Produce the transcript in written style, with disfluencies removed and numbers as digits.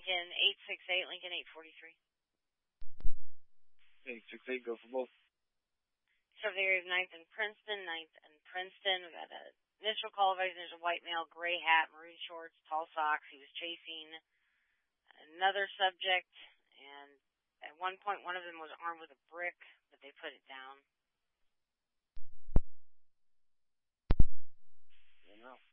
Lincoln 868, Lincoln 843. 868, go for both. So the area of 9th and Princeton, 9th and Princeton. We got a initial call advice. There's a white male, gray hat, maroon shorts, tall socks. He was chasing another subject, and at one point one of them was armed with a brick, but they put it down. You know.